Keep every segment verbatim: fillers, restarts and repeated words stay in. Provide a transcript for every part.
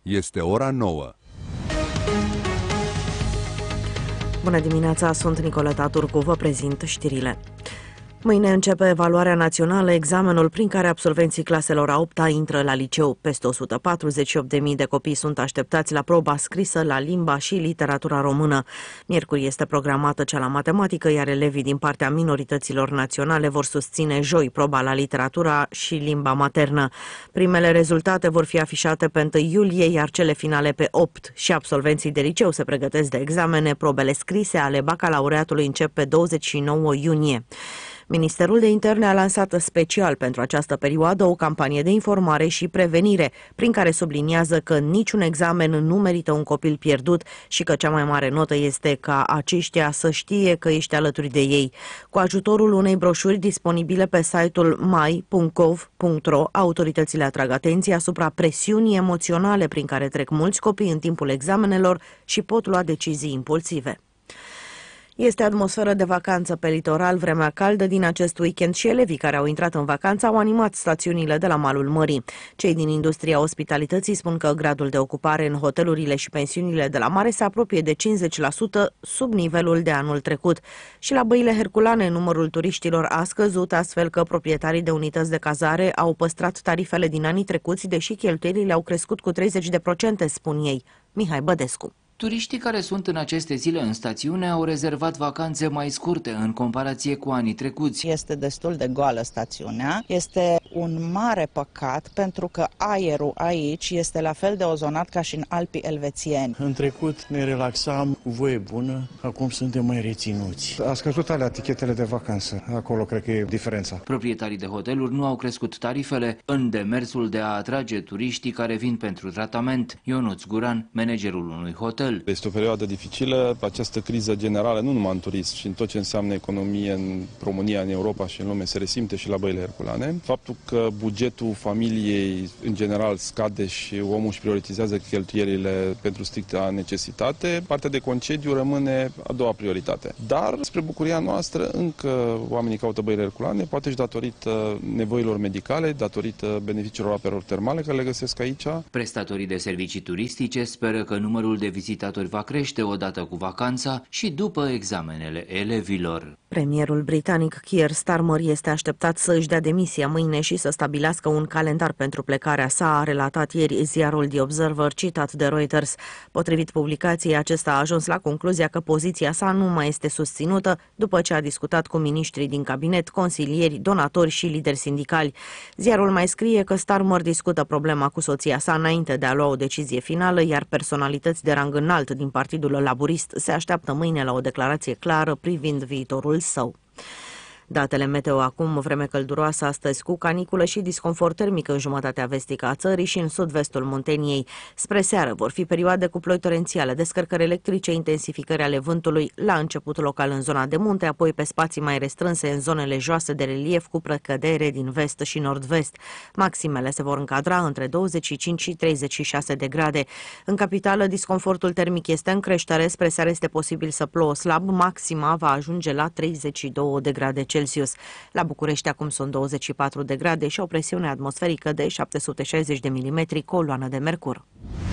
Este ora nouă. Bună dimineața, sunt Nicoleta Turcu, vă prezint știrile. Mâine începe evaluarea națională, examenul prin care absolvenții claselor a opta intră la liceu. Peste o sută patruzeci și opt de mii de copii sunt așteptați la proba scrisă la limba și literatura română. Miercuri este programată cea la matematică, iar elevii din partea minorităților naționale vor susține joi proba la literatura și limba maternă. Primele rezultate vor fi afișate pe întâi iulie, iar cele finale pe opt. Și absolvenții de liceu se pregătesc de examene. Probele scrise ale bacalaureatului încep pe douăzeci și nouă iunie. Ministerul de Interne a lansat special pentru această perioadă o campanie de informare și prevenire, prin care subliniază că niciun examen nu merită un copil pierdut și că cea mai mare notă este ca aceștia să știe că ești alături de ei. Cu ajutorul unei broșuri disponibile pe site-ul mai punct gov punct ro, autoritățile atrag atenția asupra presiunii emoționale prin care trec mulți copii în timpul examenelor și pot lua decizii impulsive. Este atmosferă de vacanță pe litoral, vremea caldă din acest weekend și elevii care au intrat în vacanță au animat stațiunile de la malul mării. Cei din industria ospitalității spun că gradul de ocupare în hotelurile și pensiunile de la mare se apropie de cincizeci la sută sub nivelul de anul trecut. Și la băile herculane numărul turiștilor a scăzut, astfel că proprietarii de unități de cazare au păstrat tarifele din anii trecuți, deși cheltuielile au crescut cu treizeci de procente, spun ei. Mihai Bădescu. Turiștii care sunt în aceste zile în stațiune au rezervat vacanțe mai scurte în comparație cu anii trecuți. Este destul de goală stațiunea. Este un mare păcat pentru că aerul aici este la fel de ozonat ca și în Alpii elvețieni. În trecut ne relaxam cu voie bună, acum suntem mai reținuți. A scăzut alea etichetele de vacanță. Acolo cred că e diferența. Proprietarii de hoteluri nu au crescut tarifele în demersul de a atrage turiștii care vin pentru tratament. Ionuț Guran, managerul unui hotel. Este o perioadă dificilă, această criză generală, nu numai în turism, și în tot ce înseamnă economie în România, în Europa și în lume, se resimte și la băile herculane. Faptul că bugetul familiei, în general, scade și omul își prioritizează cheltuielile pentru stricta necesitate, partea de concediu rămâne a doua prioritate. Dar, spre bucuria noastră, încă oamenii caută băile herculane, poate și datorită nevoilor medicale, datorită beneficiilor apelor termale care le găsesc aici. Prestatorii de servicii turistice speră că numărul de vizitatori va crește odată cu vacanța și după examenele elevilor. Premierul britanic Keir Starmer este așteptat să își dea demisia mâine și să stabilească un calendar pentru plecarea sa, a relatat ieri ziarul The Observer, citat de Reuters. Potrivit publicației, acesta a ajuns la concluzia că poziția sa nu mai este susținută după ce a discutat cu miniștrii din cabinet, consilieri, donatori și lideri sindicali. Ziarul mai scrie că Starmer discută problema cu soția sa înainte de a lua o decizie finală, iar personalități de rang înalt din Partidul Laburist se așteaptă mâine la o declarație clară privind viitorul său. Datele meteo acum, vreme călduroasă astăzi cu caniculă și disconfort termic în jumătatea vestică a țării și în sud-vestul Munteniei. Spre seară vor fi perioade cu ploi torențiale, descărcări electrice, intensificări ale vântului, la început local în zona de munte, apoi pe spații mai restrânse în zonele joase de relief cu precădere din vest și nord-vest. Maximele se vor încadra între douăzeci și cinci și treizeci și șase de grade. În capitală, disconfortul termic este în creștere, spre seară este posibil să plouă slab, maxima va ajunge la treizeci și două de grade Celsius. La București acum sunt douăzeci și patru de grade și o presiune atmosferică de șapte sute șaizeci de milimetri, coloană de mercur.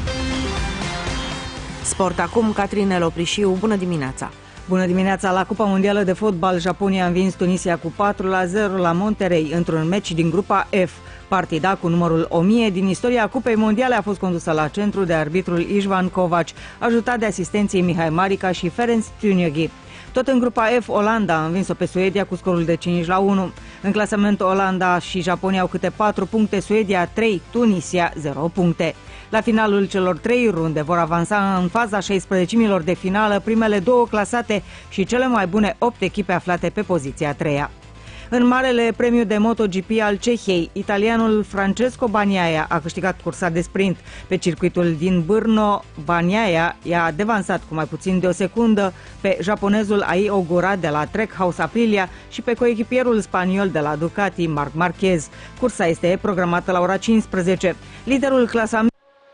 Sport acum, Catrin Loprișiu, bună dimineața! Bună dimineața! La Cupa Mondială de Fotbal, Japonia a învins Tunisia cu patru la zero la Monterrey într-un meci din grupa F. Partida cu numărul o mie din istoria Cupei Mondiale a fost condusă la centru de arbitrul Ișvan Kovac, ajutat de asistenții Mihai Marica și Ferenc Tűnjoghi. Tot în grupa F, Olanda a învins-o pe Suedia cu scorul de cinci la unu. În clasament, Olanda și Japonia au câte patru puncte, Suedia trei, Tunisia zero puncte. La finalul celor trei runde vor avansa în faza șaisprezecimilor de finală primele două clasate și cele mai bune opt echipe aflate pe poziția a treia. În marele premiu de MotoGP al Cehiei, italianul Francesco Bagnaia a câștigat cursa de sprint. Pe circuitul din Brno, Bagnaia i-a devansat cu mai puțin de o secundă pe japonezul Ai Ogura de la Trackhouse Aprilia și pe coechipierul spaniol de la Ducati, Marc Marquez. Cursa este programată la ora cincisprezece. Liderul clasamentului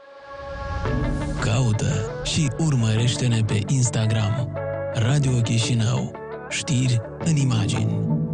Caută și urmărește-ne pe Instagram. Radio Chișinău. Știri în imagini.